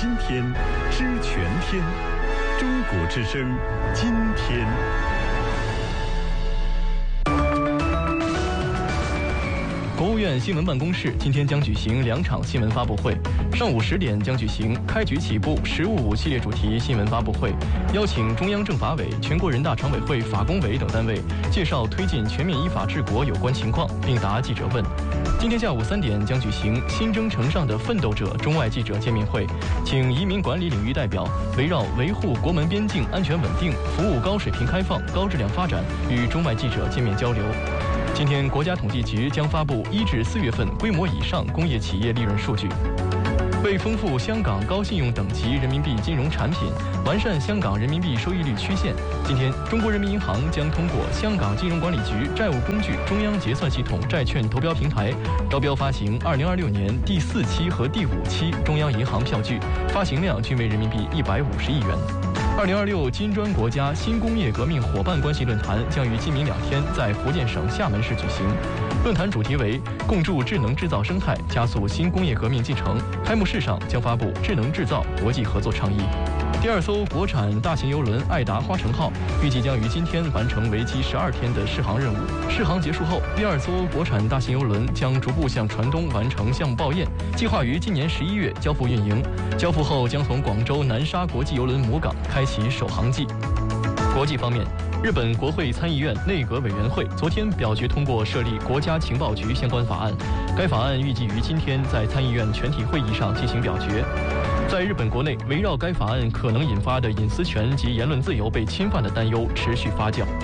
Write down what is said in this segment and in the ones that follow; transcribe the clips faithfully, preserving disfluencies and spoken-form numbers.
今天，知全天。中国之声，今天。 国务院新闻办公室今天将举行两场新闻发布会，上午十点将举行开局起步“十五五”系列主题新闻发布会，邀请中央政法委、全国人大常委会法工委等单位介绍推进全面依法治国有关情况，并答记者问。今天下午三点将举行新征程上的奋斗者中外记者见面会，请移民管理领域代表围绕维护国门边境安全稳定、服务高水平开放、高质量发展与中外记者见面交流。今天，国家统计局将发布一至四月份规模以上工业企业利润数据。为丰富香港高信用等级人民币金融产品，完善香港人民币收益率曲线，今天，中国人民银行将通过香港金融管理局债务工具中央结算系统债券投标平台，招标发行二零二六年第四期和第五期中央银行票据，发行量均为人民币一百五十亿元。二零二六金砖国家新工业革命伙伴关系论坛将于今明两天在福建省厦门市举行。论坛主题为“共筑智能制造生态，加速新工业革命进程”。开幕式上将发布智能制造国际合作倡议。第二艘国产大型邮轮爱达花城号预计将于今天完成为期十二天的试航任务。试航结束后，第二艘国产大型邮轮将逐步向船东完成项目报验，计划于今年十一月交付运营。交付后将从广州南沙国际邮轮母港开启首航季。国际方面，日本国会参议院内阁委员会昨天表决通过设立国家情报局相关法案，该法案预计于今天在参议院全体会议上进行表决。在日本国内，围绕该法案可能引发的隐私权及言论自由被侵犯的担忧持续发酵。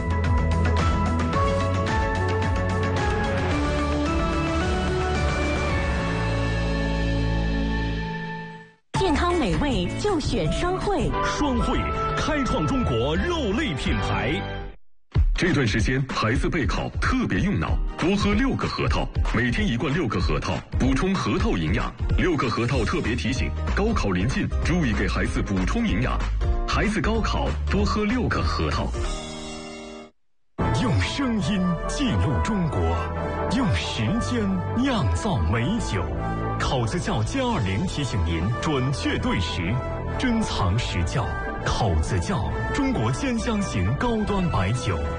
健康美味就选双汇， 双汇开创中国肉类品牌。这段时间孩子备考特别用脑，多喝六个核桃，每天一罐六个核桃，补充核桃营养。六个核桃特别提醒：高考临近，注意给孩子补充营养。孩子高考多喝六个核桃。用声音记录中国，用时间酿造美酒。考子窖歼二零提醒您准确对时，珍藏实窖。口子窖，中国兼香型高端白酒。